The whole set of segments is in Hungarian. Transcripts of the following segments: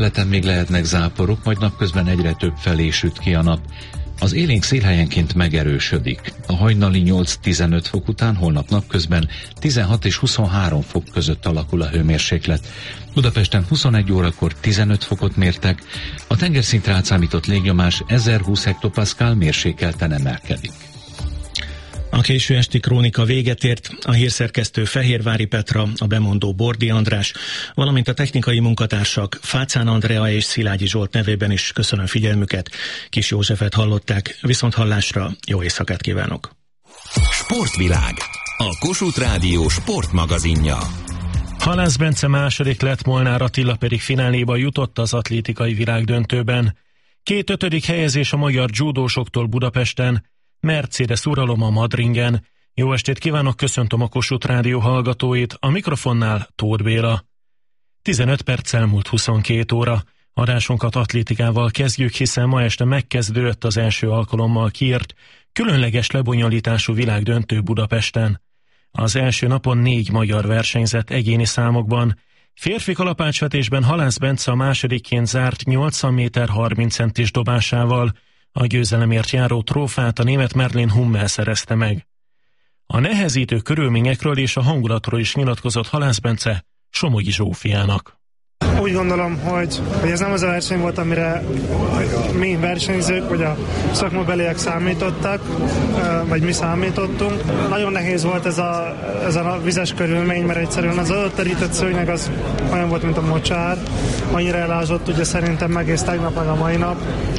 Keleten még lehetnek záporok, majd napközben egyre több felé süt ki a nap. Az élénk szél helyenként megerősödik. A hajnali 8-15 fok után holnap napközben 16 és 23 fok között alakul a hőmérséklet. Budapesten 21 órakor 15 fokot mértek, a tengerszintre átszámított légnyomás 1020 hektopaszkál mérsékelten emelkedik. A késő esti krónika véget ért, a hírszerkesztő Fehérvári Petra, a bemondó Bordi András, valamint a technikai munkatársak Fácán Andrea és Szilágyi Zsolt nevében is köszönöm figyelmüket. Kis Józsefet hallották, viszonthallásra, jó éjszakát kívánok! Sportvilág, a Kossuth Rádió sportmagazinja. Halász Bence második lett, Molnár Attila pedig fináléba jutott az atlétikai világdöntőben. 2 5. helyezés a magyar judósoktól Budapesten, Mercedes uralom a Madringen. Jó estét kívánok, köszöntöm a Kossuth Rádió hallgatóit, a mikrofonnál Tóth Béla. 15 perccel múlt 22 óra. Adásunkat atlétikával kezdjük, hiszen ma este megkezdődött az első alkalommal kiírt, különleges lebonyolítású világdöntő Budapesten. Az első napon 4 magyar versenyzett egyéni számokban. Férfi kalapácsvetésben Halász Bence a másodikként zárt 80 méter 30 centis dobásával. A győzelemért járó trófát a német Merlin Hummel szerezte meg. A nehezítő körülményekről és a hangulatról is nyilatkozott Halász Bence Somogyi Zsófiának. Úgy gondolom, hogy ez nem az a verseny volt, amire mi versenyzők, vagy a szakmabeliek számítottak, vagy mi számítottunk. Nagyon nehéz volt ez a vizes körülmény, mert egyszerűen az adott terített szőnyeg az olyan volt, mint a mocsár. Annyira elázott, ugye szerintem egész tegnap, meg a mai nap.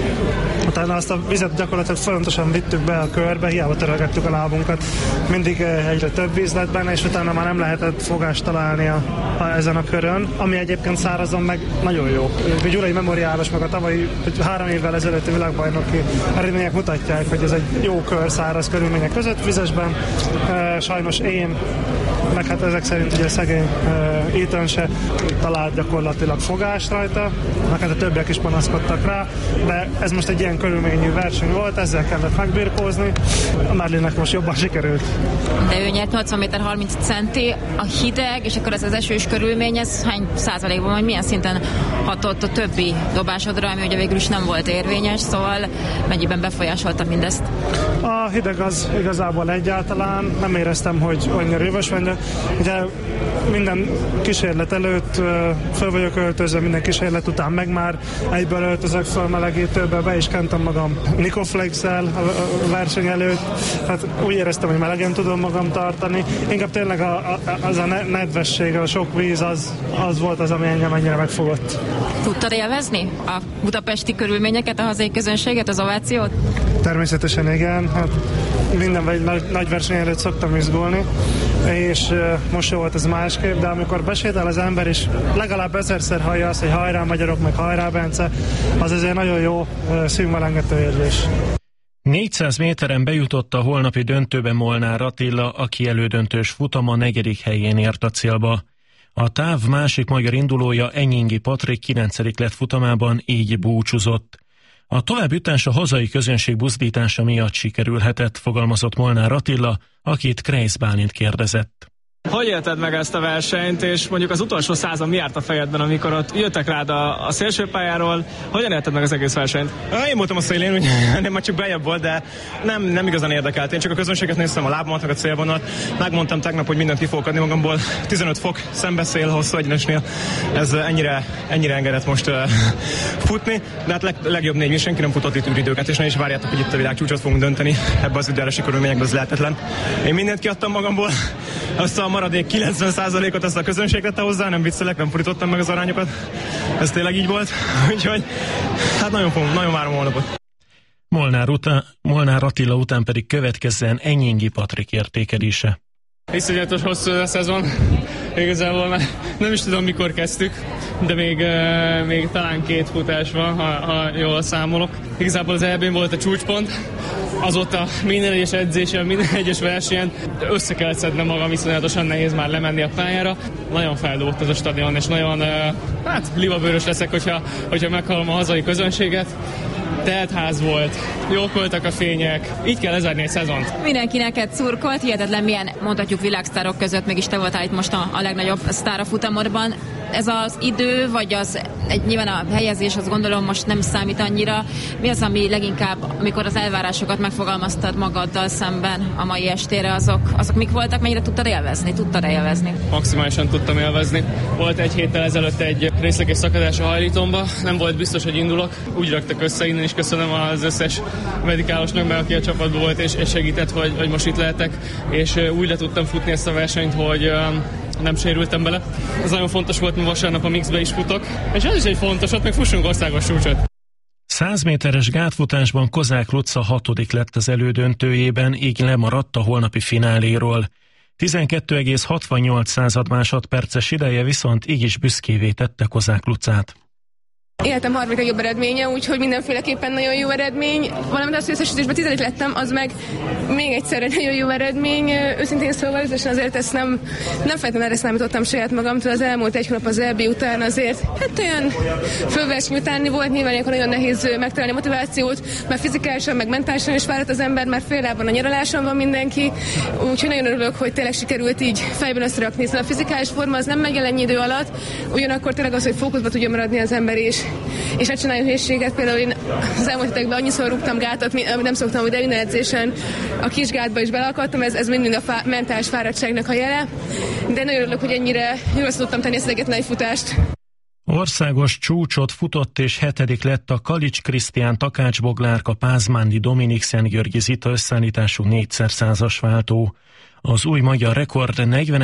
Utána azt a vizet gyakorlatilag folyamatosan vittük be a körbe, hiába törölgettük a lábunkat. Mindig egyre több víz lett benne, és utána már nem lehetett fogást találni ezen a körön, ami egyébként szárazon meg nagyon jó. A Gyulai Memoriálos, meg a tavalyi 3 évvel ezelőtti világbajnoki eredmények mutatják, hogy ez egy jó kör száraz körülmények között vizesben. Sajnos én, meg hát ezek szerint ugye szegény Ethan se talált gyakorlatilag fogást rajta, meg hát a többiek is panaszkodtak rá, de ez most egy ilyen körülményű verseny volt, ezzel kellett megbirkózni. A Merlinnek most jobban sikerült. De ő nyert 80 méter 30 centi, a hideg, és akkor ez az esős körülmény, ez hány százalékban, vagy milyen szinten hatott a többi dobásodra, ami ugye végül is nem volt érvényes, szóval mennyiben befolyásolta mindezt? A hideg az igazából egyáltalán, nem éreztem, hogy annyira röves van, ugye minden kísérlet előtt föl vagyok öltözve, minden kísérlet után meg már egyből öltözök föl melegítőbe, be is kentem magam Nikoflex-el a verseny előtt, hát úgy éreztem, hogy melegen tudom magam tartani. Inkább tényleg az a nedvesség, a sok víz, az volt az, ami engem ennyire megfogott. Tudtad élvezni a budapesti körülményeket, a hazai közönséget, az ovációt? Természetesen igen, hát minden nagy verseny előtt szoktam izgulni, és most se volt ez másképp, de amikor besétál az ember is legalább 1000-szer hallja azt, hogy hajrá magyarok, meg hajrá Bence, az azért nagyon jó szívmelengető érzés. 400 méteren bejutott a holnapi döntőbe Molnár Attila, aki elődöntős futama 4. helyén ért a célba. A táv másik magyar indulója Enyingi Patrik 9. lett futamában, így búcsúzott. A továbbjutás a hazai közönség buzdítása miatt sikerülhetett, fogalmazott Molnár Attila, akit Kreisz Bálint kérdezett. Hogy élted meg ezt a versenyt, és mondjuk az utolsó 100-on mi járt a fejedben, amikor ott jöttek rád a szélsőpályáról? Hogyan élted meg az egész versenyt? Én voltam a szélén, úgy nem már csak bejebb volt, de nem igazán érdekelt. Én csak a közönséget néztem, a lábamat, meg a célvonalat. Megmondtam tegnap, hogy mindent ki fogok adni magamból. 15 fok szembeszél hosszú egyenesnél. Ez ennyire engedett most futni, de hát legjobb 4, senki nem futott itt űridőket, és ne is várjátok, hogy itt a világcsúcsot fogunk dönteni. Ebbe az időjárási körülményekben ez lehetetlen. Én mindent kiadtam magamból. Azt a maradék 90%-ot azt a közönség tette hozzá, nem viccelek, nem fordítottam meg az arányokat. Ez tényleg így volt, úgyhogy hát nagyon várom a holnapot. Molnár Attila után pedig következzen Enyingi Patrik értékelése. Iszonyatos hosszú a szezon, igazából már nem is tudom mikor kezdtük, de még talán 2 futás van, ha jól számolok. Igazából az EB-n volt a csúcspont, azóta minden egyes edzésen, minden egyes versenyen össze kell szednem magam, iszonyatosan nehéz már lemenni a pályára. Nagyon feldúlt ez a stadion, és nagyon libabőrös leszek, hogyha meghallom a hazai közönséget. Teltház volt, jók voltak a fények, így kell lezárni egy szezont. Mindenki neked szurkolt, hihetetlen milyen, mondhatjuk világsztárok között, mégis te voltál itt most a legnagyobb sztár a futamodban. ez az idő, vagy nyilván a helyezés, azt gondolom most nem számít annyira. Mi az, ami leginkább, amikor az elvárásokat megfogalmaztad magaddal szemben a mai estére, azok mik voltak, mennyire tudtad élvezni? Maximálisan tudtam élvezni. Volt egy héttel ezelőtt egy részleges szakadás a hajlítomba, nem volt biztos, hogy indulok. Úgy raktak össze, innen is köszönöm az összes medikálosnak, mert aki a csapatban volt és segített, hogy most itt lehetek, és úgy le tudtam futni ezt a versenyt, hogy nem sérültem bele. Ez nagyon fontos volt, mert vasárnap a mixbe is futok, és ez is egy fontos, ott meg fussunk országos csúcsot. 100 méteres gátfutásban Kozák Luca 6. lett az elődöntőjében, így lemaradt a holnapi fináléról. 12,68 másodperces ideje viszont így is büszkévé tette Kozák Lucát. Életem harmadik legjobb eredménye, úgyhogy mindenféleképpen nagyon jó eredmény. Valamint az, hogy összesítésben 10. lettem, az meg még egyszer egy nagyon jó eredmény. Őszintén szóval azért ezt nem feltétlenül erre számítottam saját magamtól. Az elmúlt egy hónap az EB után azért olyan fölverseny utáni volt, nyilván ilyenkor nagyon nehéz megtalálni a motivációt, mert fizikálisan, meg mentálisan is fáradt az ember, már félában a nyaraláson van mindenki. Úgyhogy nagyon örülök, hogy tényleg sikerült így fejben összerakni, hiszen a fizikális forma az nem megy el ennyi idő alatt, ugyanakkor tényleg az, hogy fókuszba tudja maradni az ember és ne csináljon hülyeséget. Például én az elmúlt hetekben annyiszor rúgtam gátat, amit nem szoktam, de minden edzésen a kis gátba is beleakadtam, ez mind a mentális fáradtságnak a jele, de nagyon örülök, hogy ennyire jól tudtam tenni ezt az egyetlen futást. Országos csúcsot futott és 7. lett a Kalics Krisztián, Takács Boglárka, Pázmándi Dominik, Szentgyörgyi Zita összeállítású 4x100-as váltó. Az új magyar rekord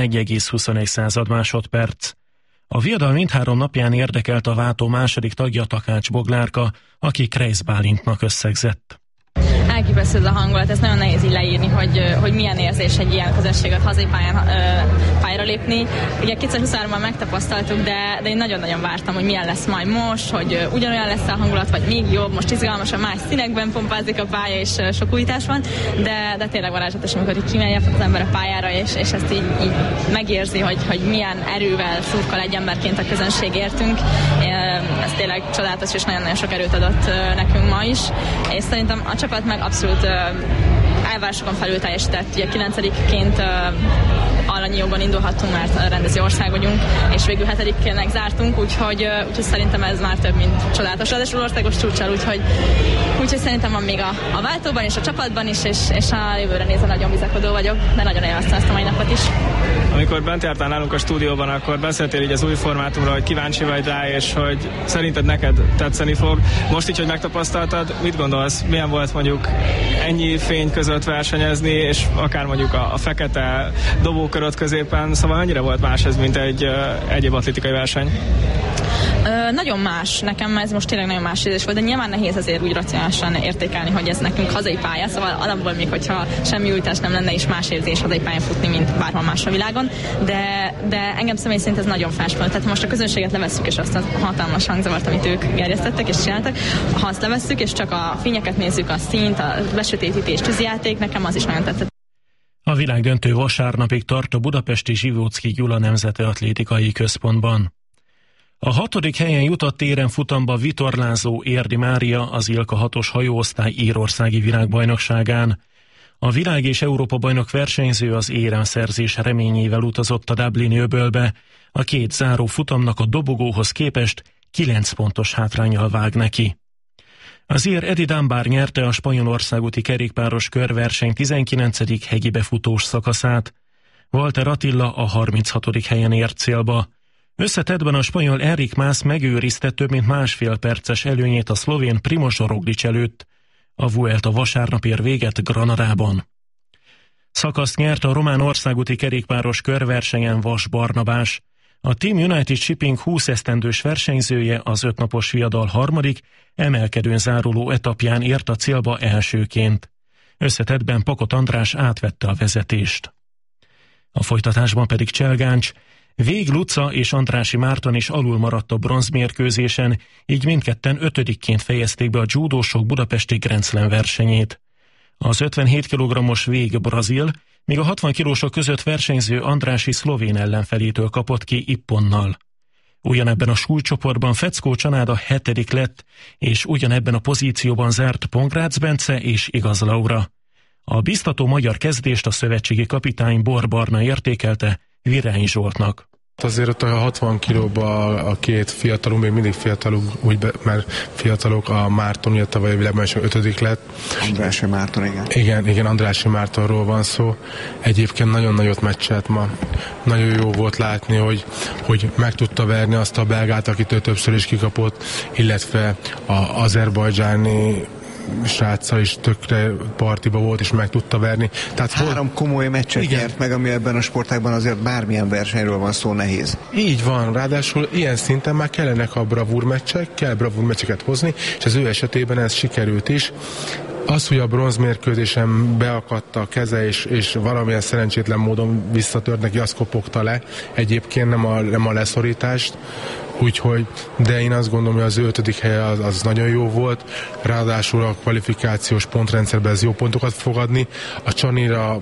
41,21 másodperc. A viadal mindhárom napján érdekelt a váltó második tagja, Takács Boglárka, aki Kreisz Bálintnak összegzett. Elképesztő ez a hangulat, ez nagyon nehéz így leírni, hogy milyen érzés egy ilyen közönséget hazai pályára lépni. Ugye 2023-ban megtapasztaltuk, de én nagyon-nagyon vártam, hogy milyen lesz majd most, hogy ugyanolyan lesz a hangulat, vagy még jobb, most izgalmasan más színekben pompázik a pálya, és sok újítás van, de tényleg varázslatos, amikor így kimegy az ember a pályára, és ezt így megérzi, hogy milyen erővel szurkol egy emberként a közönség értünk. Ez tényleg csodálatos, és nagyon-nagyon sok erőt adott nekünk ma is. És szerintem a csapat meg abszolút elvárásokon felül teljesített. Ugye 9-ként alanyi jobban indulhattunk, mert rendező ország vagyunk, és végül 7-nek zártunk, úgyhogy szerintem ez már több, mint csodálatos. Ráadásul országos csúccsal, úgyhogy szerintem van még a váltóban és a csapatban is, és a jövőre nézve nagyon bizakodó vagyok, de nagyon élveztem ezt a mai napot is. Amikor bent jártál nálunk a stúdióban, akkor beszéltél így az új formátumra, hogy kíváncsi vagy rá, és hogy szerinted neked tetszeni fog. Most így, hogy megtapasztaltad, mit gondolsz? Milyen volt mondjuk ennyi fény között versenyezni, és akár mondjuk a fekete dobóköröt középen, szóval annyira volt más ez, mint egy egyéb atlétikai verseny? Nagyon más. Nekem ez most tényleg nagyon más érzés volt, de nyilván nehéz azért úgy racionálisan értékelni, hogy ez nekünk hazai pálya, szóval alapból még, hogyha semmi újítás nem lenne, és más érzés hazai pályán futni, mint bárhol más a világon, de engem személy szerint ez nagyon fás volt. Tehát most a közönséget levesszük, és azt a hatalmas hangzavart, amit ők gerjesztettek és csináltak, ha azt levesszük, és csak a fényeket nézzük, a színt, a besötétítés, tűzijáték, nekem az is nagyon tetszett. A világdöntő vasárnapig tart a budapesti Zsivóczky Gyula Nemzeti Atlétikai Központban. A 6. helyen jutott téren futamba vitorlázó Érdi Mária az Ilka 6-os hajóosztály írországi világbajnokságán. A világ- és Európa-bajnok versenyző az éremszerzés reményével utazott a Dublini öbölbe. A két záró futamnak a dobogóhoz képest 9 pontos hátránnyal vág neki. Az ír Eddie Dunbar nyerte a spanyolországúti kerékpáros körverseny 19. hegyi befutós szakaszát. Walter Attila a 36. helyen ért célba. Összetettben a spanyol Enric Mas megőrizte több mint másfél perces előnyét a szlovén Primož Roglič előtt. A Vuelta vasárnap ér véget Granadában. Szakaszt nyert a román országúti kerékpáros körversenyen Vas Barnabás. A Team United Shipping 20 esztendős versenyzője az 5 napos viadal harmadik, emelkedőn záruló etapján ért a célba elsőként. Összetettben Pakot András átvette a vezetést. A folytatásban pedig Cselgáncs, Vég Luca és Andrássy Márton is alul maradt a bronzmérkőzésen, így mindketten 5-ként fejezték be a judósok budapesti Grand Slam versenyét. Az 57 kg-os Vég brazil, míg a 60 kilósok között versenyző Andrássy szlovén ellenfelétől kapott ki ipponnal. Ugyanebben a súlycsoportban Feckó Csanáda 7. lett, és ugyanebben a pozícióban zárt Pongrácz Bence és Igaz Laura. A biztató magyar kezdést a szövetségi kapitány Bor Barna értékelte Virányi Zsoltnak. Azért ott a 60 kilóban a két fiatalunk, még mindig fiatalok, mert fiatalok, a Márton, ugye tavaly világbajnokság 5. lett. Andrássy Márton, igen. Igen, Andrássy Mártonról van szó. Egyébként nagyon nagyot meccselt ma. Nagyon jó volt látni, hogy meg tudta verni azt a belgát, akit ő többször is kikapott, illetve az azerbajdzsáni sráccal is tökre partiba volt, és meg tudta verni. Tehát 3 komoly meccset nyert meg, ami ebben a sportágban azért bármilyen versenyről van szó, nehéz. Így van, ráadásul ilyen szinten már kellenek a bravúrmeccsek, kell bravúrmeccseket hozni, és az ő esetében ez sikerült is. Az, hogy a bronzmérkőzésen beakadt a keze, és valamilyen szerencsétlen módon visszatört neki, azt kopogta le. Egyébként nem a leszorítást, úgyhogy, de én azt gondolom, hogy az 5. helye az nagyon jó volt, ráadásul a kvalifikációs pontrendszerben ez jó pontokat fogadni. A Csanira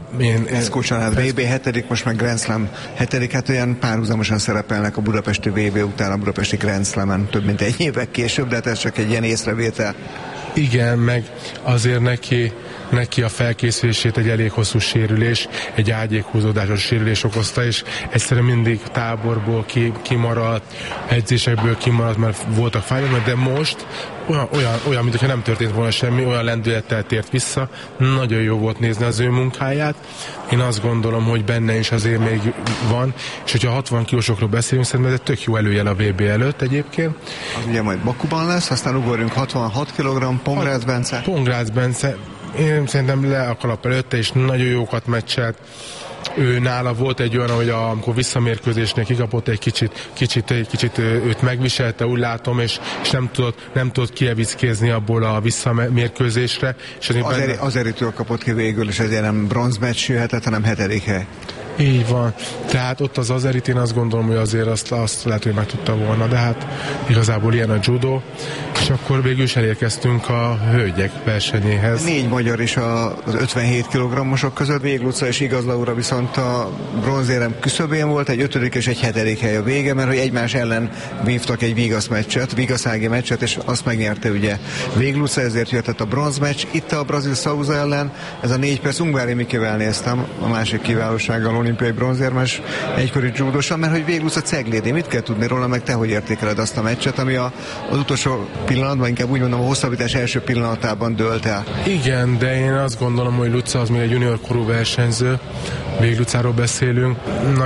VB 7., most meg Grand Slam 7., hát olyan párhuzamosan szerepelnek a budapesti VB után a budapesti Grand Slamen több mint 1 évvel később, de hát ez csak egy ilyen észrevétel. Igen, meg azért neki a felkészülését egy elég hosszú sérülés, egy ágyékhúzódásos sérülés okozta, és egyszerűen mindig táborból kimaradt, edzésekből kimaradt, mert voltak fájdalmak, de most olyan, mintha nem történt volna semmi, olyan lendülettel tért vissza. Nagyon jó volt nézni az ő munkáját. Én azt gondolom, hogy benne is azért még van, és hogyha 60 kilósokról beszélünk, szerintem ez egy tök jó előjel a VB előtt egyébként. Az ugye majd Bakuban lesz, aztán ugorjunk 66 kg, Pongrácz Bence. Pongrácz Bence, én szerintem le a kalap előtte, és nagyon jókat meccselt. Ő nála volt egy olyan, hogy amikor visszamérkőzésnél kikapott, egy kicsit őt megviselte, úgy látom, és nem tudott kievickézni abból a visszamérkőzésre. Azeritől kapott ki végül, és ezért nem bronzmeccs jöhetett, hanem 7. hely. Így van. Tehát ott az Azerit, én azt gondolom, hogy azért azt lehet, hogy meg tudta volna, de hát igazából ilyen a judo, és akkor végül is elérkeztünk a hölgyek versenyéhez. 4 magyar is az 57 kg-osok között, Végluca és Igaz Laura viszont a bronzérem küszöbén volt, egy 5. és egy 7. hely a vége, mert hogy egymás ellen vívtak egy vigaszági meccset, és azt megnyerte ugye Végluca, ezért jöhetett a bronzmeccs. Itt a Brazil Souza ellen, ez a 4 perc, Ungvári Mikivel néztem, a másik kiválósággal olimpiai bronzérmes egykori judósan, mert hogy Végluca Ceglédi, mit kell tudni róla, meg te hogy értékeled azt a meccset, ami az utolsó pillanatban, inkább úgy mondom, a hosszabbítás első pillanatában dőlt el. Igen, de én azt gondolom, hogy Luca az még egy junior korú versenyző, Véglucáról beszélünk,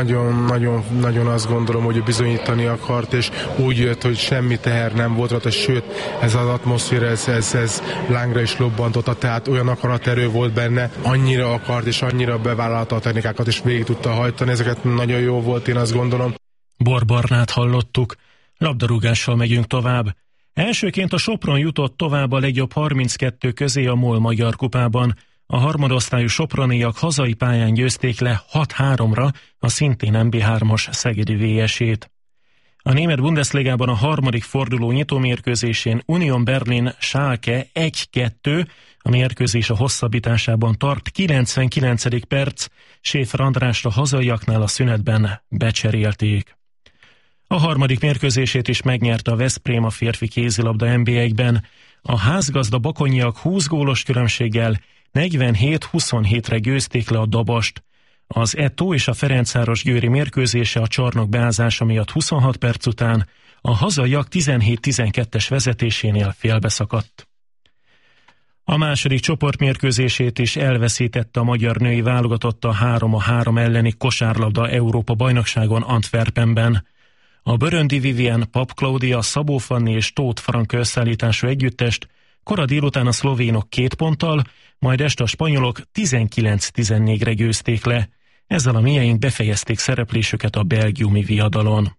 nagyon azt gondolom, hogy ő bizonyítani akart, és úgy jött, hogy semmi teher nem volt rajta, sőt, ez az atmoszféra, ez lángra is lobbantotta, tehát olyan akaraterő volt benne, annyira akart, és annyira bevállalta a technikákat, és végig tudta hajtani, ezeket nagyon jó volt, én azt gondolom. Borbarnát hallottuk, labdarúgással megyünk tovább. Elsőként a Sopron jutott tovább a legjobb 32 közé a MOL Magyar Kupában. A harmadosztályú soproniak hazai pályán győzték le 6-3-ra a szintén MB3-as szegedi VS-ét. A német Bundesligában a harmadik forduló nyitómérkőzésén Union Berlin Schalke 1-2, a mérkőzés a hosszabbításában tart, 99. perc, Schäfer Andrásra hazaiaknál a szünetben becserélték. A harmadik mérkőzését is megnyerte a Veszprém a férfi kézilabda NB1-ben. A házgazda bakonyiak 20 gólos különbséggel 47-27-re győzték le a Dabast. Az Eto és a Ferencváros Győri mérkőzése a csarnok beázása miatt 26 perc után a hazaiak 17-12-es vezetésénél félbeszakadt. A második csoportmérkőzését is elveszítette a magyar női válogatott a 3-3 elleni kosárlabda Európa bajnokságon Antwerpenben. A Böröndi Vivien, Pap Klaudia, Szabó Fanni és Tóth Frank összeállítású együttest kora délután a szlovénok 2 ponttal, majd este a spanyolok 19-14-re győzték le. Ezzel a mieink befejezték szereplésüket a belgiumi viadalon.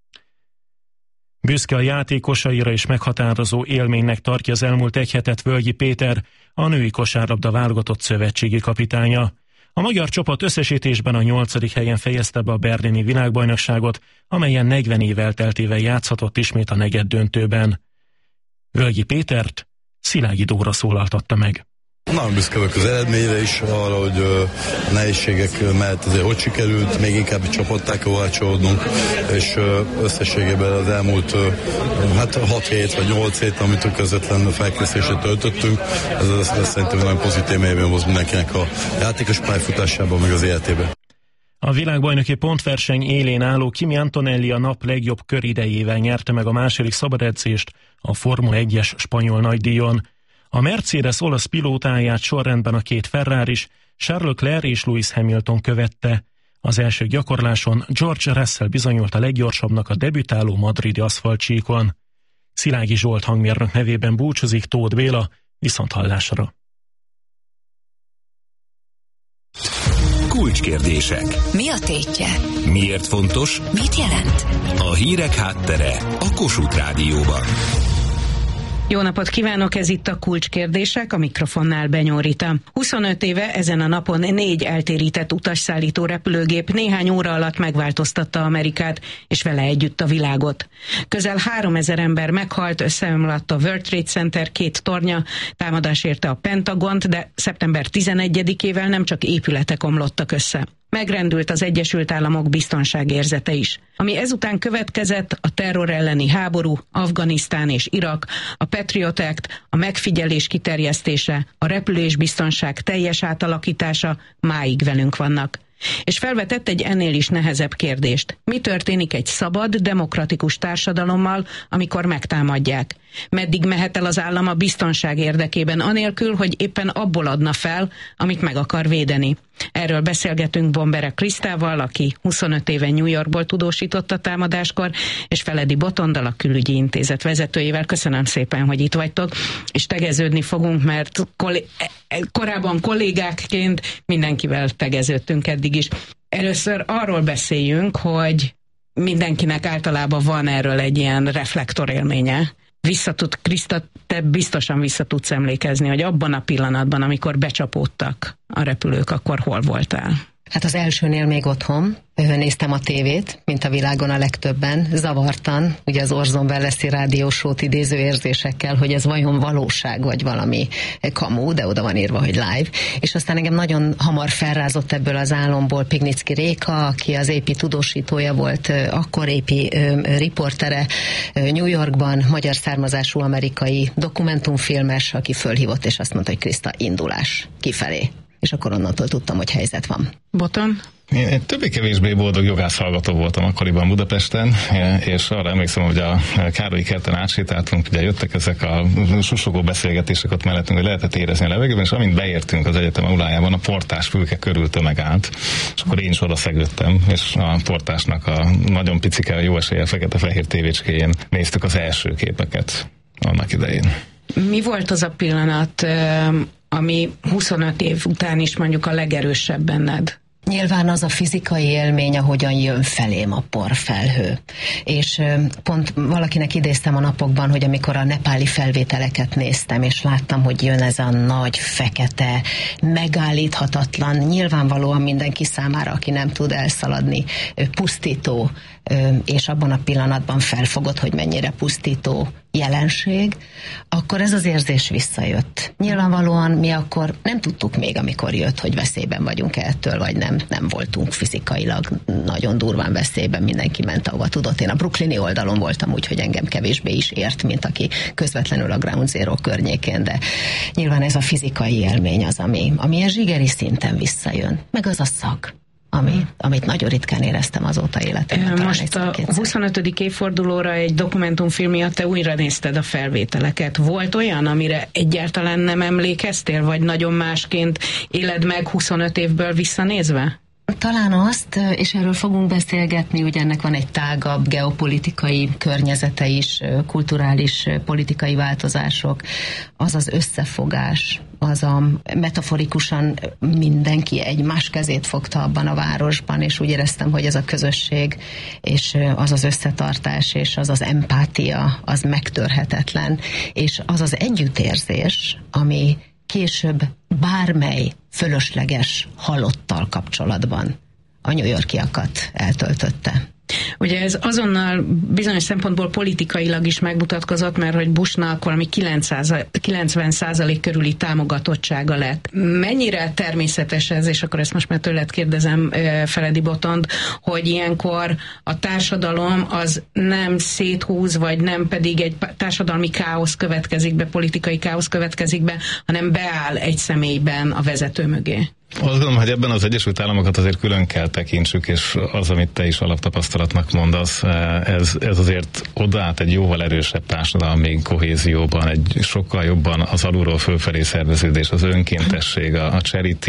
Büszke a játékosaira és meghatározó élménynek tartja az elmúlt egy hetet Völgyi Péter, a női kosárlabda válogatott szövetségi kapitánya. A magyar csapat összesítésben a 8. helyen fejezte be a berlini világbajnokságot, amelyen 40 év elteltével játszhatott ismét a negyeddöntőben. Völgyi Pétert Szilágyi Dóra szólaltatta meg. Nagyon büszke vagyok az eredményre is, arra, hogy a nehézségek mellett azért hogy sikerült, még inkább egy csapattá kovácsolódnunk, és összességében az elmúlt 6 hét vagy 8 hét, amit a közvetlen felkészülésre töltöttünk, ez szerintem nagyon pozitív élmény volt mindenkinek a játékos pályafutásában, meg az életében. A világbajnoki pontverseny élén álló Kimi Antonelli a nap legjobb köridejével nyerte meg a második szabadedzést a Formula 1-es spanyol nagydíjon. A Mercedes olasz pilótáját sorrendben a két Ferraris, Charles Leclerc és Lewis Hamilton követte. Az első gyakorláson George Russell bizonyult a leggyorsabbnak a debütáló madridi aszfaltcsíkon. Szilágyi Zsolt hangmérnök nevében búcsúzik Tóth Béla, viszonthallásra. Kulcskérdések. Mi a tétje? Miért fontos? Mit jelent? A hírek háttere a Kossuth Rádióban. Jó napot kívánok, ez itt a Kulcskérdések, a mikrofonnál Benyó Rita. 25 éve ezen a napon 4 eltérített utasszállító repülőgép néhány óra alatt megváltoztatta Amerikát, és vele együtt a világot. Közel 3000 ember meghalt, összeomlott a World Trade Center 2 tornya, támadás érte a Pentagont, de szeptember 11-ével nem csak épületek omlottak össze. Megrendült az Egyesült Államok biztonságérzete is. Ami ezután következett, a terror elleni háború, Afganisztán és Irak, a Patriot Act, a megfigyelés kiterjesztése, a repülésbiztonság teljes átalakítása máig velünk vannak. És felvetett egy ennél is nehezebb kérdést. Mi történik egy szabad, demokratikus társadalommal, amikor megtámadják? Meddig mehet el az állam a biztonság érdekében, anélkül, hogy éppen abból adna fel, amit meg akar védeni? Erről beszélgetünk Bombere Krisztával, aki 25 éve New Yorkból tudósított a támadáskor, és Feledi Botondal, a Külügyi Intézet vezetőjével. Köszönöm szépen, hogy itt vagytok, és tegeződni fogunk, mert korábban kollégákként mindenkivel tegeződtünk eddig is. Először arról beszéljünk, hogy mindenkinek általában van erről egy ilyen reflektorélménye. Kriszta, te biztosan vissza tudsz emlékezni, hogy abban a pillanatban, amikor becsapódtak a repülők, akkor hol voltál? Hát az elsőnél még otthon néztem a tévét, mint a világon a legtöbben, zavartan, ugye az Orson Welles-i rádiósót idéző érzésekkel, hogy ez vajon valóság, vagy valami kamu, de oda van írva, hogy live. És aztán engem nagyon hamar felrázott ebből az álomból Pignicki Réka, aki az AP tudósítója volt, akkor AP riportere New Yorkban, magyar származású amerikai dokumentumfilmes, aki fölhívott, és azt mondta, hogy Kriszta, indulás kifelé. És akkor onnantól tudtam, hogy helyzet van. Boton? Én többé-kevésbé boldog jogász hallgató voltam akkoriban Budapesten, és arra emlékszem, hogy a Károlyi kerten átsétáltunk, ugye jöttek ezek a susogó beszélgetések ott mellettünk, hogy lehetett érezni a levegőben, és amint beértünk az egyetem aulájában, a portás fülke körül tömeg állt, és akkor én is oda szegődtem, és a portásnak a nagyon picike, jó eséllyel fekete-fehér tévécskéjén néztük az első képeket annak idején. Mi volt az a pillanat, ami 25 év után is mondjuk a legerősebb benned? Nyilván az a fizikai élmény, ahogyan jön felém a porfelhő. És pont valakinek idéztem a napokban, hogy amikor a nepáli felvételeket néztem, és láttam, hogy jön ez a nagy, fekete, megállíthatatlan, nyilvánvalóan mindenki számára, aki nem tud elszaladni, pusztító, és abban a pillanatban felfogod, hogy mennyire pusztító jelenség, akkor ez az érzés visszajött. Nyilvánvalóan mi akkor nem tudtuk még, amikor jött, hogy veszélyben vagyunk ettől, vagy nem voltunk fizikailag nagyon durván veszélyben, mindenki ment, ahova tudott. Én a brooklyni oldalon voltam, úgyhogy engem kevésbé is ért, mint aki közvetlenül a Ground Zero környékén, de nyilván ez a fizikai élmény az, ami a zsigeri szinten visszajön. Meg az a szag, amit nagyon ritkán éreztem azóta életemben. Most a 25. évfordulóra egy dokumentumfilm miatt te újra nézted a felvételeket. Volt olyan, amire egyáltalán nem emlékeztél, vagy nagyon másként éled meg 25 évből visszanézve? Talán azt, és erről fogunk beszélgetni, hogy ennek van egy tágabb geopolitikai környezete is, kulturális, politikai változások, az az összefogás, az a metaforikusan mindenki egymás kezét fogta abban a városban, és úgy éreztem, hogy ez a közösség, és az az összetartás, és az az empátia, az megtörhetetlen, és az az együttérzés, ami később bármely fölösleges halottal kapcsolatban a New Yorkiakat eltöltötte. Ugye ez azonnal bizonyos szempontból politikailag is megmutatkozott, mert hogy Bushnak valami 90% körüli támogatottsága lett. Mennyire természetes ez, és akkor ezt most már tőled kérdezem, Feledi Botond, hogy ilyenkor a társadalom az nem széthúz, vagy nem pedig egy társadalmi káosz következik be, politikai káosz következik be, hanem beáll egy személyben a vezető mögé? Azt gondolom, hogy ebben az Egyesült Államokat azért külön kell tekintsük, és az, amit te is alaptapasztalatnak mondasz, ez azért odaállt egy jóval erősebb társadalmi kohézióban, egy sokkal jobban az alulról fölfelé szerveződés, az önkéntesség, a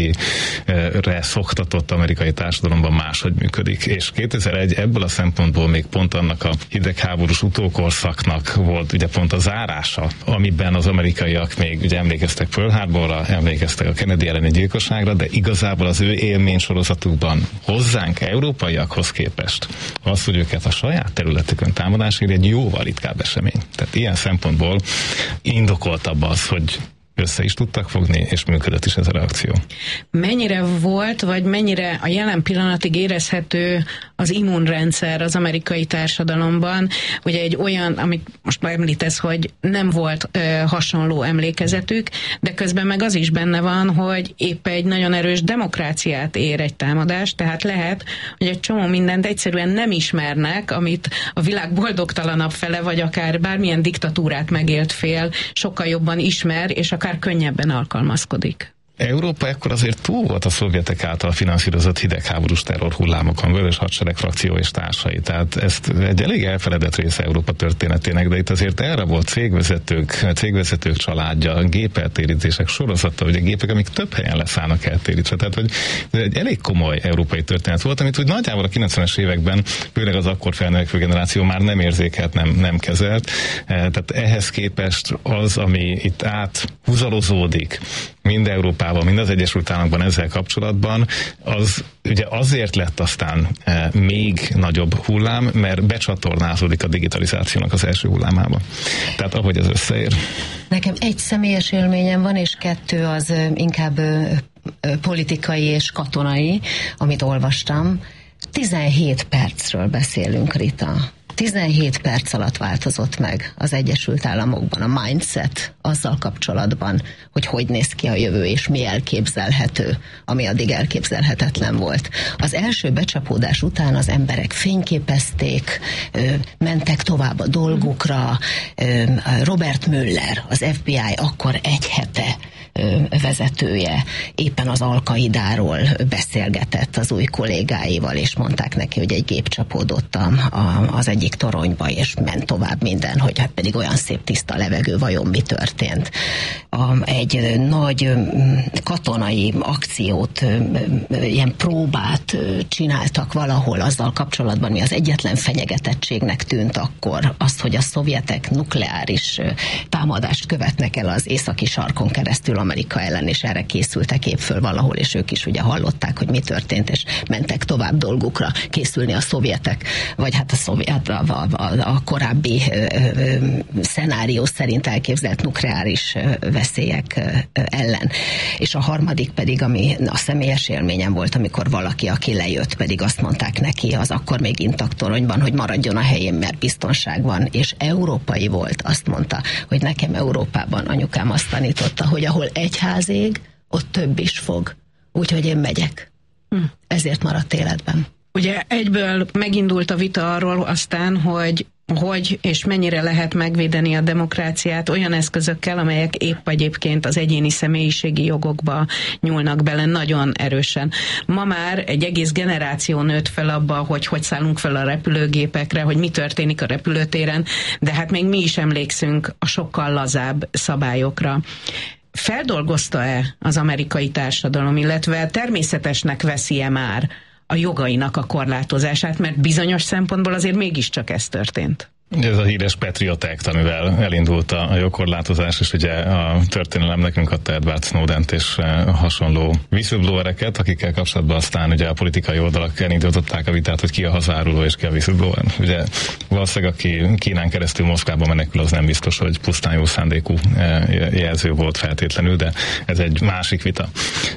charity-re szoktatott amerikai társadalomban máshogy működik. És 2001 ebből a szempontból még pont annak a hidegháborús utókorszaknak volt ugye pont a zárása, amiben az amerikaiak még ugye emlékeztek Pearl Harborra, emlékeztek a Kennedy elleni gyilkosságra, de igazából az ő élménysorozatukban hozzánk, európaiakhoz képest az, hogy őket a saját területükön támadás ér, egy jóval ritkább esemény. Tehát ilyen szempontból indokoltabb az, hogy össze is tudtak fogni, és működött is ez a reakció. Mennyire volt, vagy mennyire a jelen pillanatig érezhető az immunrendszer az amerikai társadalomban? Ugye egy olyan, amit most már említesz, hogy nem volt hasonló emlékezetük, de közben meg az is benne van, hogy épp egy nagyon erős demokráciát ér egy támadás, tehát lehet, hogy egy csomó mindent egyszerűen nem ismernek, amit a világ boldogtalanabb fele, vagy akár bármilyen diktatúrát megélt fél sokkal jobban ismer, és akár könnyebben alkalmazkodik. Európa ekkor azért túl volt a szovjetek által finanszírozott hidegháborús terrorhullámokon, Vörös Hadsereg frakció és társai. Tehát ezt egy elég elfeledett része Európa történetének, de itt azért erre volt cégvezetők családja, gépeltérítések sorozata, ugye gépek, amik több helyen leszállnak eltérítve. Tehát, hogy ez egy elég komoly európai történet volt, amit úgy nagyjából a 90-es években, főleg az akkor felnövekvő generáció már nem érzékelt, nem kezelt. Tehát ehhez képest az, ami itt áthúzalozódik, mind Európában, mind az Egyesült Államokban ezzel kapcsolatban, az ugye azért lett aztán még nagyobb hullám, mert becsatornázódik a digitalizációnak az első hullámába. Tehát ahogy ez összeér. Nekem egy személyes élményem van, és kettő az inkább politikai és katonai, amit olvastam. 17 percről beszélünk, Rita. 17 perc alatt változott meg az Egyesült Államokban a mindset azzal kapcsolatban, hogy néz ki a jövő, és mi elképzelhető, ami addig elképzelhetetlen volt. Az első becsapódás után az emberek fényképezték, mentek tovább a dolgukra. Robert Mueller, az FBI akkor egy hete vezetője éppen az Al-Qaidáról beszélgetett az új kollégáival, és mondták neki, hogy egy gép csapódott az egyik toronyba, és ment tovább minden, hogy hát pedig olyan szép tiszta levegő, vajon mi történt. Egy nagy katonai akciót, ilyen próbát csináltak valahol azzal kapcsolatban, mi az egyetlen fenyegetettségnek tűnt akkor azt, hogy a szovjetek nukleáris támadást követnek el az északi sarkon keresztül Amerika ellen, és erre készültek épp föl valahol, és ők is ugye hallották, hogy mi történt, és mentek tovább dolgukra készülni a szovjetek, vagy hát a korábbi szenárió szerint elképzelt nukleáris veszélyek ellen. És a harmadik pedig, ami a személyes élményem volt, amikor valaki, aki lejött, pedig azt mondták neki az akkor még intakt toronyban, hogy maradjon a helyén, mert biztonság van, és európai volt, azt mondta, hogy nekem Európában anyukám azt tanította, hogy ahol egy ház ég, ott több is fog. Úgyhogy én megyek. Ezért maradt életben. Ugye egyből megindult a vita arról aztán, hogy és mennyire lehet megvédeni a demokráciát olyan eszközökkel, amelyek épp egyébként az egyéni személyiségi jogokba nyúlnak bele nagyon erősen. Ma már egy egész generáció nőtt fel abba, hogy szállunk fel a repülőgépekre, hogy mi történik a repülőtéren, de hát még mi is emlékszünk a sokkal lazább szabályokra. Feldolgozta-e az amerikai társadalom, illetve természetesnek veszi-e már a jogainak a korlátozását, mert bizonyos szempontból azért mégiscsak ez történt? Ez a híres Patriot Act, amivel elindult a jogkorlátozás, és ugye a történelem nekünk adta Edward Snowdent és hasonló whistleblowereket, akikkel kapcsolatban aztán ugye a politikai oldalak elindították a vitát, hogy ki a hazáruló és ki a whistleblower. Ugye valószínűleg aki Kínán keresztül Moszkvába menekül, az nem biztos, hogy pusztán jó szándékú jelző volt feltétlenül, de ez egy másik vita.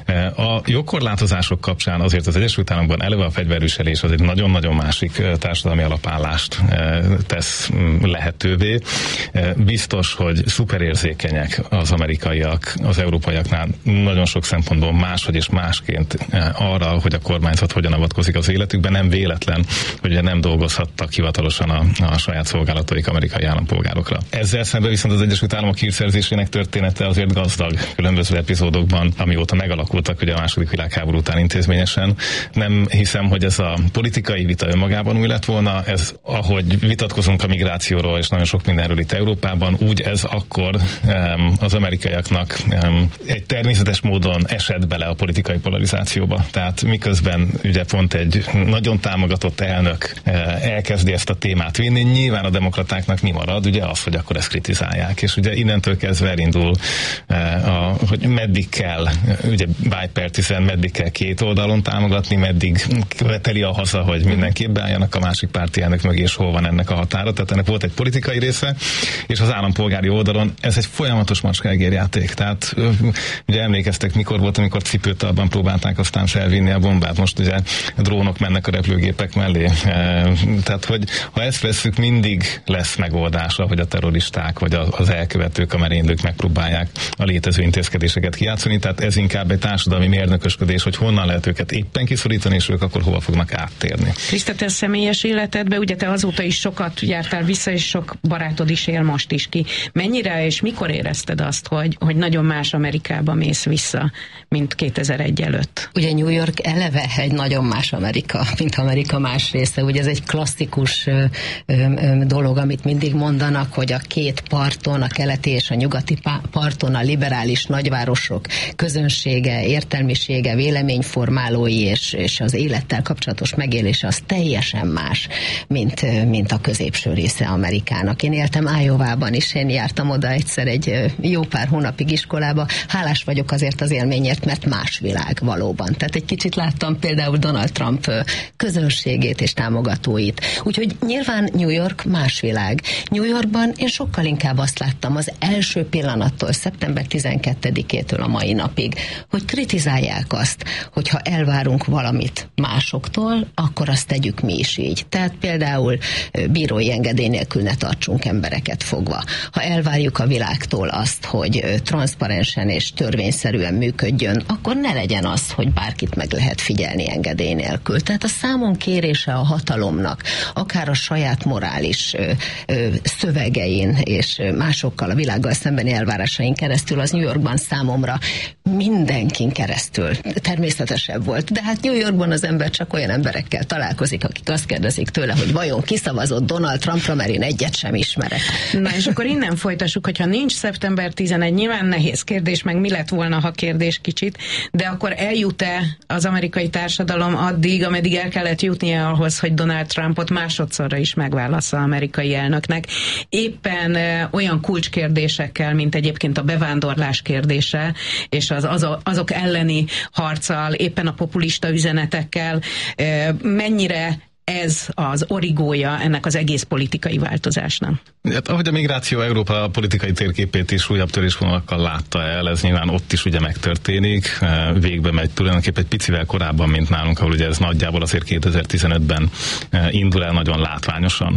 A jogkorlátozások kapcsán azért az Egyesült Államokban eleve a fegyverviselés az egy nagyon-nagyon másik társadalmi alapállást tesz tesz lehetővé. Biztos, hogy szuperérzékenyek az amerikaiak, az európaiaknál nagyon sok szempontból máshogy és másként arra, hogy a kormányzat hogyan avatkozik az életükben. Nem véletlen, hogy nem dolgozhattak hivatalosan a saját szolgálataik amerikai állampolgárokra. Ezzel szemben viszont az Egyesült Államok hírszerzésének története azért gazdag különböző epizódokban, amióta megalakultak ugye a második világháború után intézményesen. Nem hiszem, hogy ez a politikai vita önmagában új lett volna. Ez, ahogy vitatkozunk a migrációról és nagyon sok mindenről itt Európában, úgy ez akkor az amerikaiaknak egy természetes módon esett bele a politikai polarizációba. Tehát miközben ugye pont egy nagyon támogatott elnök elkezdi ezt a témát vinni, nyilván a demokratáknak mi marad? Ugye az, hogy akkor ezt kritizálják. És ugye innentől kezdve elindul, hogy meddig kell, ugye bipartisan, meddig kell két oldalon támogatni, meddig követeli a haza, hogy mindenképp beálljanak a másik párti elnök mögé, és hol van ennek a határa. Tehát ennek volt egy politikai része, és az állampolgári oldalon ez egy folyamatos macskágérjáték. Tehát ugye emlékeztek, mikor volt, amikor cipőtalban próbálták aztán felvinni a bombát. Most ugye drónok mennek a repülőgépek mellé. Tehát, hogy ha ezt vesszük, mindig lesz megoldása, hogy a terroristák vagy az elkövetők, a merénylők megpróbálják a létező intézkedéseket kijátszani. Tehát ez inkább egy társadalmi mérnökösködés, hogy honnan lehet őket éppen kiszorítani, és ők akkor hova fognak áttérni. Kriszta, te személyes életedben, ugye te azóta is sokat jártál vissza, és sok barátod is él most is ki. Mennyire és mikor érezted azt, hogy nagyon más Amerikába mész vissza, mint 2001 előtt? Ugye New York eleve egy nagyon más Amerika, mint Amerika más része. Ugye ez egy klasszikus dolog, amit mindig mondanak, hogy a két parton, a keleti és a nyugati parton a liberális nagyvárosok közönsége, értelmisége, véleményformálói és az élettel kapcsolatos megélése az teljesen más, mint a középső része Amerikának. Én éltem Iowában is, én jártam oda egyszer egy jó pár hónapig iskolába. Hálás vagyok azért az élményért, mert más világ valóban. Tehát egy kicsit láttam például Donald Trump közönségét és támogatóit. Úgyhogy nyilván New York más világ. New Yorkban én sokkal inkább azt láttam az első pillanattól, szeptember 12-től a mai napig, hogy kritizálják azt, hogyha elvárunk valamit másoktól, akkor azt tegyük mi is így. Tehát például bírói engedély nélkül ne tartsunk embereket fogva. Ha elvárjuk a világtól azt, hogy transzparensen és törvényszerűen működjön, akkor ne legyen az, hogy bárkit meg lehet figyelni engedély nélkül. Tehát a számon kérése a hatalomnak, akár a saját morális szövegein és másokkal, a világgal szembeni elvárásain keresztül, az New Yorkban számomra mindenkin keresztül természetesebb volt. De hát New Yorkban az ember csak olyan emberekkel találkozik, akik azt kérdezik tőle, hogy vajon kiszavazott Donald Trumpra, mert én egyet sem ismerek. Na és akkor innen folytassuk, hogyha nincs szeptember 11, nyilván nehéz kérdés, meg mi lett volna, ha kérdés kicsit, de akkor eljut-e az amerikai társadalom addig, ameddig el kellett jutnia ahhoz, hogy Donald Trumpot másodszorra is megválassza amerikai elnöknek. Éppen olyan kulcskérdésekkel, mint egyébként a bevándorlás kérdése, és azok elleni harccal, éppen a populista üzenetekkel, mennyire ez az origója ennek az egész politikai változásnak? Hát, ahogy a migráció Európa politikai térképét is újabb törésvonalakkal látta el, ez nyilván ott is ugye megtörténik, végbe megy tulajdonképpen egy picivel korábban, mint nálunk, ahol ugye ez nagyjából azért 2015-ben indul el nagyon látványosan.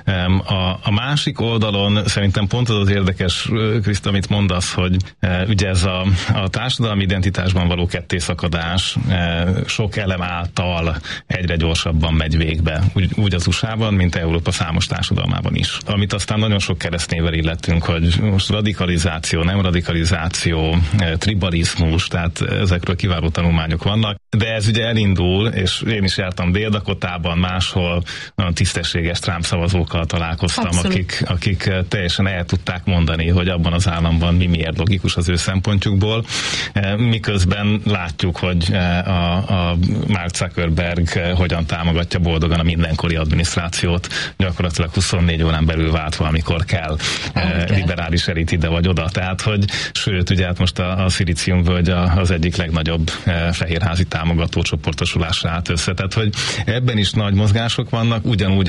A másik oldalon szerintem pont az érdekes, Kriszta, amit mondasz, hogy ugye ez a társadalmi identitásban való kettészakadás sok elem által egyre gyorsabban megy végbe, úgy az USA-ban, mint Európa számos társadalmában is. Amit aztán nagyon sok keresztnével illettünk, hogy most radikalizáció, nem radikalizáció, tribalizmus, tehát ezekről kiváló tanulmányok vannak, de ez ugye elindul, és én is jártam Dél-Dakotában, máshol nagyon tisztességes Trump szavazókkal találkoztam, akik teljesen el tudták mondani, hogy abban az államban miért logikus az ő szempontjukból, miközben látjuk, hogy a Mark Zuckerberg hogyan támogatja boldogan a mindenkori adminisztrációt, gyakorlatilag 24 órán belül vált valamikor kell liberális elit ide vagy oda. Tehát, hogy sőt, ugye hát most a Szilíciumvölgy az egyik legnagyobb fehérházi támogató csoportosulásra állt össze. Tehát, hogy ebben is nagy mozgások vannak, ugyanúgy,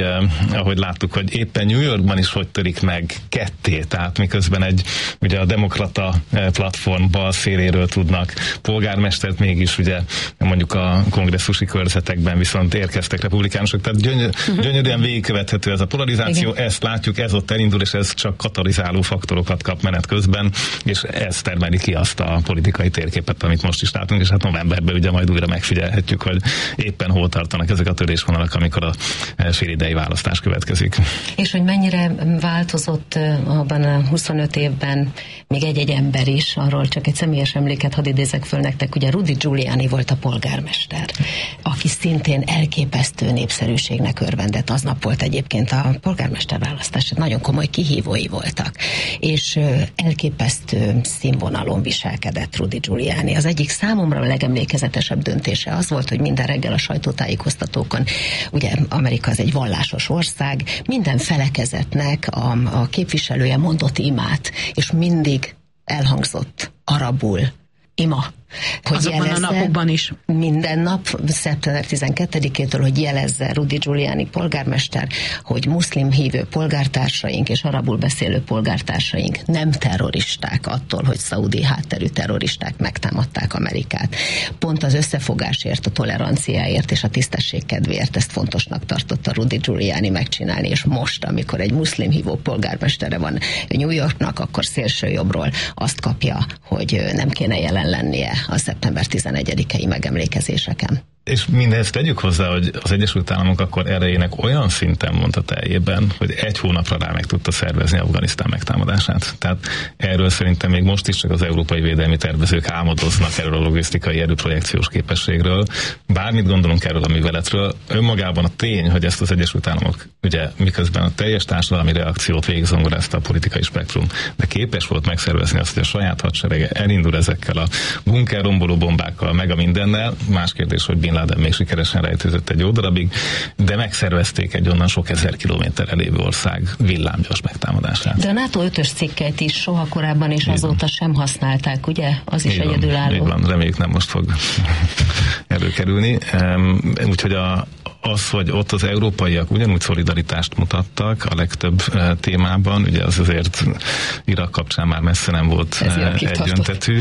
ahogy láttuk, hogy éppen New Yorkban is hogy törik meg ketté, tehát miközben ugye a demokrata platform bal széléről tudnak polgármestert, mégis ugye mondjuk a kongresszusi körzetekben viszont érkeztek republikánusok, tehát gyönyörűen végigkövethető ez a polarizáció. Igen. Ezt látjuk, ez ott elindul, és ez csak katalizáló faktorokat kap menet közben, és ez termeli ki azt a politikai térképet, amit most is látunk, és hát novemberben ugye majd újra megfigyelhetjük, hogy éppen hol tartanak ezek a törésvonalak, amikor a félidei választás következik. És hogy mennyire változott abban a 25 évben még egy ember is, arról csak egy személyes emléket hadd idézek föl nektek, ugye Rudy Giuliani volt a polgármester, aki szintén elképesztő népszerűségnek örvendett. Aznap volt egyébként a polgármester választás, nagyon komoly kihívói voltak, és elképesztő színvonalon viselkedett Rudy Giuliani. Az egyik számomra a legemlékezetesebb döntése az volt, hogy minden reggel a sajtótájékoztatókon, ugye Amerika az egy vallásos ország, minden felekezetnek a képviselője mondott imát, és mindig elhangzott arabul ima. Azokban a napokban is. Minden nap, szeptember 12-től, hogy jelezze Rudy Giuliani polgármester, hogy muszlim hívő polgártársaink és arabul beszélő polgártársaink nem terroristák attól, hogy szaudi hátterű terroristák megtámadták Amerikát. Pont az összefogásért, a toleranciáért és a tisztesség kedvéért ezt fontosnak tartotta Rudy Giuliani megcsinálni, és most, amikor egy muszlim hívó polgármestere van New Yorknak, akkor szélsőjobbról azt kapja, hogy nem kéne jelen lennie a szeptember 11-i megemlékezéseken. És mindezt tegyük hozzá, hogy az Egyesült Államok akkor erejének olyan szinten mondta teljében, hogy egy hónapra rá meg tudta szervezni Afganisztán megtámadását. Tehát erről szerintem még most is csak az európai védelmi tervezők álmodoznak, erről a logisztikai erőprojekciós képességről. Bármit gondolunk erről a műveletről, önmagában a tény, hogy ezt az Egyesült Államok, ugye miközben a teljes társadalmi reakciót végigzongorázta a politikai spektrum, de képes volt megszervezni azt, hogy a saját hadserege elindul ezekkel a bunkerromboló bombákkal, meg a mindennel. Más kérdés, hogy Bin Laden még sikeresen rejtőzött egy jó darabig, de megszervezték egy onnan sok ezer kilométerre lévő ország villámgyors megtámadását. De a NATO 5-ös cikkeit is soha korábban és azóta sem használták, ugye? Az is egyedülálló. Így van, reméljük nem most fog előkerülni. Úgyhogy az, hogy ott az európaiak ugyanúgy szolidaritást mutattak a legtöbb témában, ugye az azért Irak kapcsán már messze nem volt egyöntetű,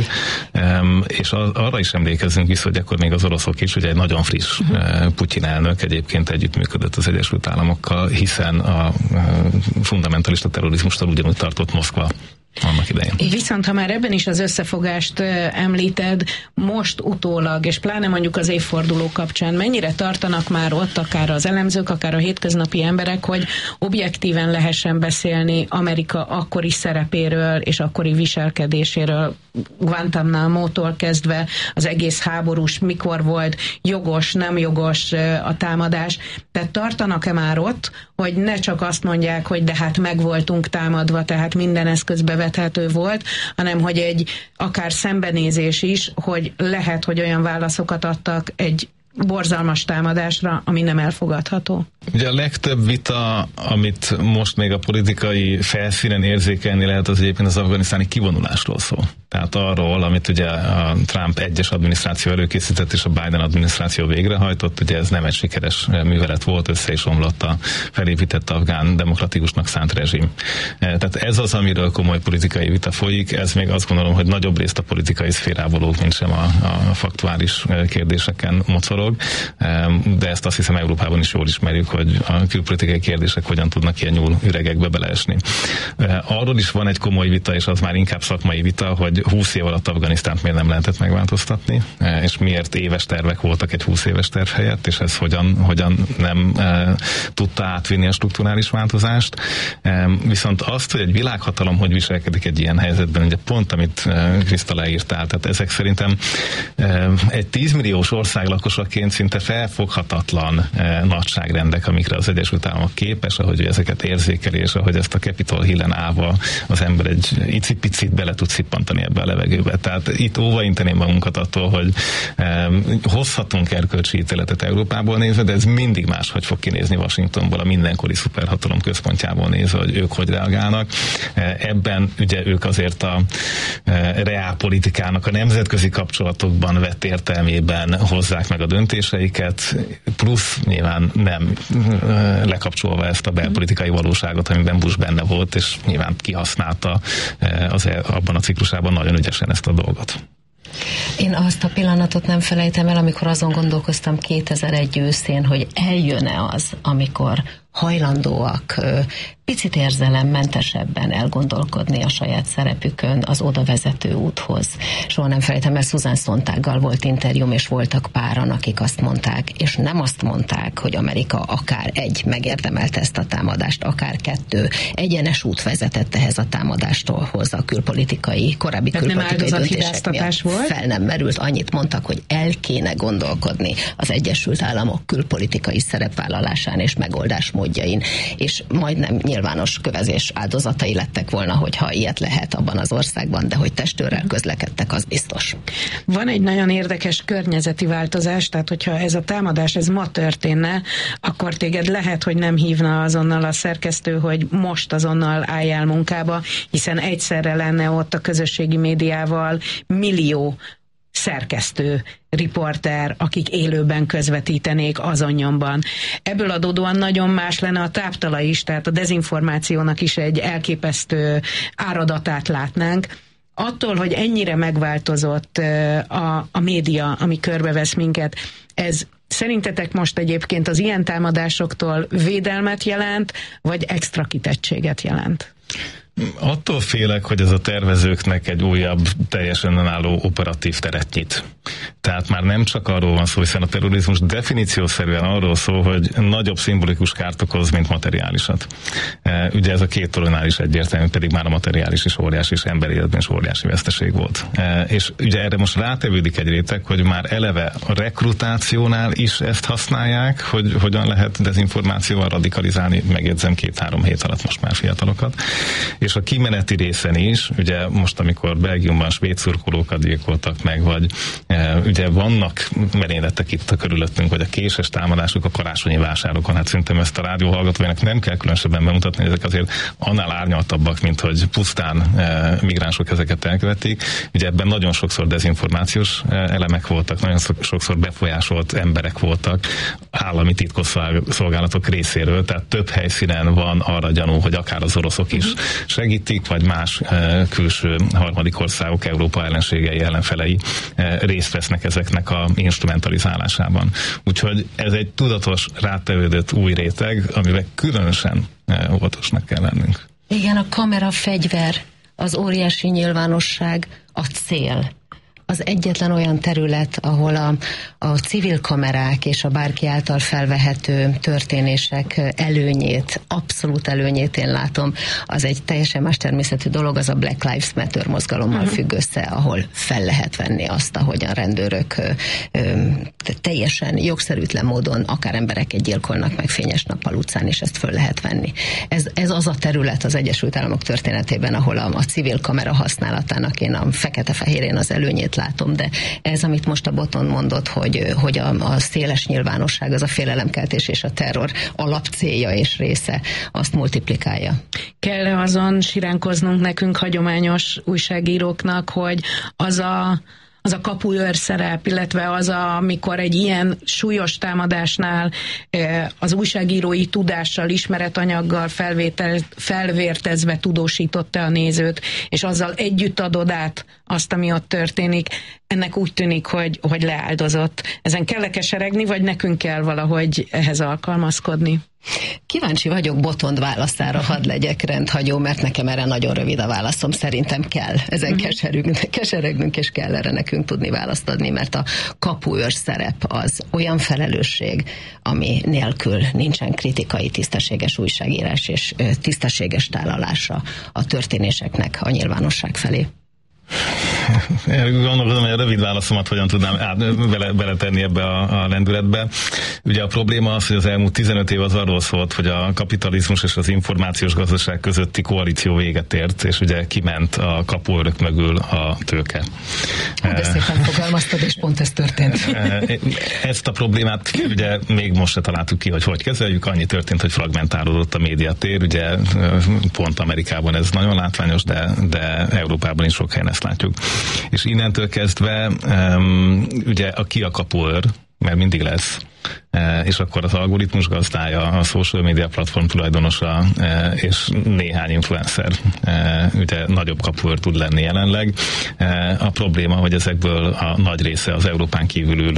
és arra is emlékezzünk vissza, hogy akkor még az oroszok is, ugye egy nagyon friss Putyin elnök egyébként együttműködött az Egyesült Államokkal, hiszen a fundamentalista terrorizmustól ugyanúgy tartott Moszkva annak idején. Viszont ha már ebben is az összefogást említed, most utólag, és pláne mondjuk az évforduló kapcsán, mennyire tartanak már ott akár az elemzők, akár a hétköznapi emberek, hogy objektíven lehessen beszélni Amerika akkori szerepéről és akkori viselkedéséről, Guantánamo-tól kezdve az egész háborús, mikor volt jogos, nem jogos a támadás. Tehát tartanak-e már ott, hogy ne csak azt mondják, hogy de hát meg voltunk támadva, tehát minden eszköz bevethető volt, hanem hogy egy akár szembenézés is, hogy lehet, hogy olyan válaszokat adtak egy borzalmas támadásra, ami nem elfogadható. Ugye a legtöbb vita, amit most még a politikai felszínen érzékelni lehet, az egyébként az afganisztáni kivonulásról szól. Tehát arról, amit ugye a Trump egyes adminisztráció előkészített, és a Biden adminisztráció végrehajtott, ugye ez nem egy sikeres művelet volt, össze is omlott a felépített afgán demokratikusnak szánt rezsim. Tehát ez az, amiről komoly politikai vita folyik, ez még azt gondolom, hogy nagyobb részt a politikai szférából, mint sem a faktuális kérdéseken mocorog, de ezt azt hiszem Európában is jól ismerjük, hogy a külpolitikai kérdések hogyan tudnak ilyen nyúl üregekbe beleesni. Arról is van egy komoly vita, és az már inkább szakmai vita, hogy 20 év alatt Afganisztánt miért nem lehetett megváltoztatni, és miért éves tervek voltak egy 20 éves terv helyett, és ez hogyan nem tudta átvinni a strukturális változást. Viszont azt, hogy egy világhatalom hogy viselkedik egy ilyen helyzetben, ugye pont amit Kriszta leírtál, tehát ezek szerintem egy 10 milliós ország lakosaként szinte felfoghatatlan nagyságrendek erők, amikre az Egyesült Államok képes, ahogy ezeket érzékeli, és ahogy ezt a Capitol Hill-en állva az ember egy icipicit bele tud szippantani ebbe a levegőbe. Tehát itt óvainteném magunkat attól, hogy hozhatunk erkölcsi ítéletet Európából nézve, de ez mindig máshogy fog kinézni Washingtonból, a mindenkori szuperhatalom központjából nézve, hogy ők hogy reagálnak. Ebben ugye ők azért a reálpolitikának a nemzetközi kapcsolatokban vett értelmében hozzák meg a döntéseiket, plusz nyilván nem lekapcsolva ezt a belpolitikai valóságot, amiben Bush benne volt, és nyilván kihasználta abban a ciklusában nagyon ügyesen ezt a dolgot. Én azt a pillanatot nem felejtem el, amikor azon gondolkoztam 2001 őszén, hogy eljön-e az, amikor hajlandóak picit érzelemmentesebben elgondolkodni a saját szerepükön az oda vezető úthoz. Soha nem felejtem el, Susan Sontaggal volt interjúm, és voltak páran, akik azt mondták, és nem azt mondták, hogy Amerika akár egy megérdemelte ezt a támadást, akár kettő egyenes út vezetett ehhez a támadástól a külpolitikai, korábbi külpolitikai döntések miatt volt? Fel nem merült, annyit mondtak, hogy el kéne gondolkodni az Egyesült Államok külpolitikai szerepvállalásán és megoldás módjain, és majdnem nyilvános kövezés áldozatai lettek volna, hogyha ilyet lehet abban az országban, de hogy testőrrel közlekedtek, az biztos. Van egy nagyon érdekes környezeti változás, tehát hogyha ez a támadás ez ma történne, akkor téged lehet, hogy nem hívna azonnal a szerkesztő, hogy most azonnal álljál munkába, hiszen egyszerre lenne ott a közösségi médiával millió szerkesztő, riporter, akik élőben közvetítenék azon nyomban. Ebből adódóan nagyon más lenne a táptala is, tehát a dezinformációnak is egy elképesztő áradatát látnánk. Attól, hogy ennyire megváltozott a média, ami körbevesz minket, ez szerintetek most egyébként az ilyen támadásoktól védelmet jelent, vagy extra kitettséget jelent? Attól félek, hogy ez a tervezőknek egy újabb, teljesen önálló operatív teret nyit. Tehát már nem csak arról van szó, hiszen a terrorizmus definíciószerűen arról szól, hogy nagyobb szimbolikus kárt okoz, mint materiálisat. Ugye ez a két dolognál is egyértelmű, pedig már a materiális is óriási, és emberi életben is óriási veszteség volt. És ugye erre most rátevődik egy réteg, hogy már eleve a rekrutációnál is ezt használják, hogy hogyan lehet dezinformációval radikalizálni, megjegyzem 2-3 hét alatt most már fiatalokat. És a kimeneti részen is, ugye most, amikor Belgiumban svéd szurkolókat gyilkoltak meg, vagy ugye vannak merényletek itt a körülöttünk, hogy a késes támadások a karácsonyi vásárokon, hát szerintem ezt a rádió hallgatóinak nem kell különösebben bemutatni, ezek azért annál árnyaltabbak, mint hogy pusztán migránsok ezeket elkövetik. Ugye ebben nagyon sokszor dezinformációs elemek voltak, nagyon sokszor befolyásolt emberek voltak állami titkosszolgálatok részéről, tehát több helyszínen van arra gyanú, hogy akár az oroszok is segítik, vagy más külső harmadik országok, Európa ellenségei, ellenfelei részt vesznek ezeknek a instrumentalizálásában. Úgyhogy ez egy tudatos, rátevődött új réteg, amivel különösen óvatosnak kell lennünk. Igen, a kamera fegyver, az óriási nyilvánosság, a cél. Az egyetlen olyan terület, ahol a civil kamerák és a bárki által felvehető történések előnyét, abszolút előnyét én látom, az egy teljesen más természetű dolog, az a Black Lives Matter mozgalommal függ össze, ahol fel lehet venni azt, ahogyan rendőrök teljesen jogszerűtlen módon akár embereket gyilkolnak meg fényes nappal utcán, és ezt föl lehet venni. Ez az a terület az Egyesült Államok történetében, ahol a civil kamera használatának én a fekete-fehérén az előnyét látom, de ez, amit most a Boton mondott, hogy a széles nyilvánosság, az a félelemkeltés és a terror alapcélja és része, azt multiplikálja. Kell-e azon siránkoznunk nekünk hagyományos újságíróknak, hogy az a kapuőr szerep, illetve amikor egy ilyen súlyos támadásnál az újságírói tudással, ismeretanyaggal felvértezve tudósította a nézőt, és azzal együtt adod át azt, ami ott történik, ennek úgy tűnik, hogy leáldozott. Ezen kell keseregni, vagy nekünk kell valahogy ehhez alkalmazkodni? Kíváncsi vagyok Botond válaszára, hadd legyek rendhagyó, mert nekem erre nagyon rövid a válaszom, szerintem kell. Ezen keseregnünk, és kell erre nekünk tudni választ adni, mert a kapuőr szerep az olyan felelősség, ami nélkül nincsen kritikai, tisztességes újságírás és tisztességes tálalása a történéseknek a nyilvánosság felé. Gondolkodom, hogy a rövid válaszomat hogyan tudnám beletenni ebbe a lendületbe. Ugye a probléma az, hogy az elmúlt 15 év az arról szólt, hogy a kapitalizmus és az információs gazdaság közötti koalíció véget ért, és ugye kiment a kapuőrök mögül a tőke. De szépen fogalmaztad, és pont ez történt. Ezt a problémát ugye még most se találtuk ki, hogy kezeljük. Annyi történt, hogy fragmentálódott a médiatér. Ugye pont Amerikában ez nagyon látványos, de Európában is sok helyen ezt látjuk. És innentől kezdve ugye ki a kapuőr, mert mindig lesz, és akkor az algoritmus gazdája, a social media platform tulajdonosa és néhány influencer ugye nagyobb kapuőr tud lenni jelenleg. A probléma, hogy ezekből a nagy része az Európán kívül ül.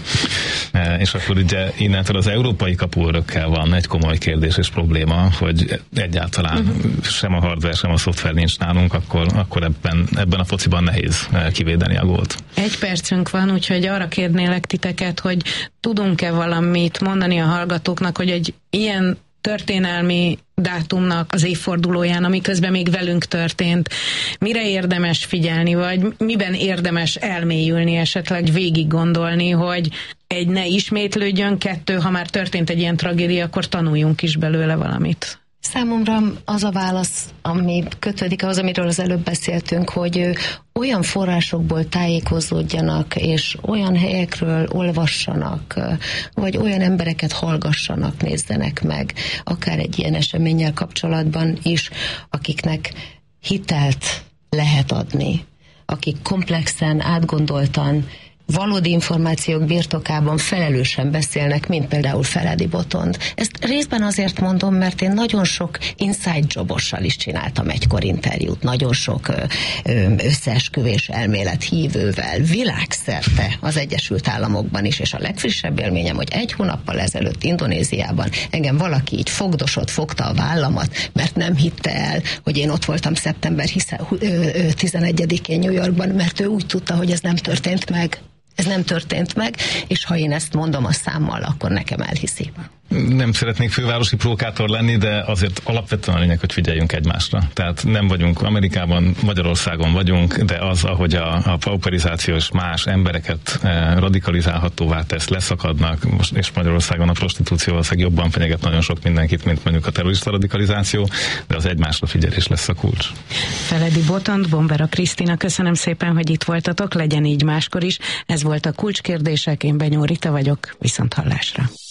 És akkor ugye innentől az európai kapuőrökkel van egy komoly kérdés és probléma, hogy egyáltalán sem a hardware, sem a szoftver nincs nálunk, akkor ebben a fociban nehéz kivédeni a gólt. 1 percünk van, úgyhogy arra kérnélek titeket, hogy tudunk-e valamit mondani a hallgatóknak, hogy egy ilyen történelmi dátumnak az évfordulóján, ami közben még velünk történt, mire érdemes figyelni, vagy miben érdemes elmélyülni, esetleg végig gondolni, hogy 1, ne ismétlődjön, 2, ha már történt egy ilyen tragédia, akkor tanuljunk is belőle valamit. Számomra az a válasz, ami kötődik ahhoz, amiről az előbb beszéltünk, hogy olyan forrásokból tájékozódjanak, és olyan helyekről olvassanak, vagy olyan embereket hallgassanak, nézzenek meg, akár egy ilyen eseménnyel kapcsolatban is, akiknek hitelt lehet adni, akik komplexen, átgondoltan, valódi információk birtokában felelősen beszélnek, mint például Feledi Botond. Ezt részben azért mondom, mert én nagyon sok inside jobossal is csináltam egykor interjút, nagyon sok összeesküvés elmélet hívővel, világszerte az Egyesült Államokban is, és a legfrissebb élményem, hogy 1 hónappal ezelőtt Indonéziában engem valaki így fogta a vállamat, mert nem hitte el, hogy én ott voltam szeptember 11-én New Yorkban, mert ő úgy tudta, hogy ez nem történt meg. Ez nem történt meg, és ha én ezt mondom a számmal, akkor nekem elhiszi. Nem szeretnék fővárosi provokátor lenni, de azért alapvetően a lényeg, hogy figyeljünk egymásra. Tehát nem vagyunk Amerikában, Magyarországon vagyunk, de az, ahogy a pauperizáció és más embereket radikalizálhatóvá tesz, leszakadnak, és Magyarországon a prostitúció valószínűleg jobban fenyeget nagyon sok mindenkit, mint mondjuk a terrorista radikalizáció, de az egymásra figyelés lesz a kulcs. Feledi Botond, Bombera Krisztina, köszönöm szépen, hogy itt voltatok, legyen így máskor is. Ez volt a Kulcskérdések, én Benyó Rita vagyok, viszonthallásra.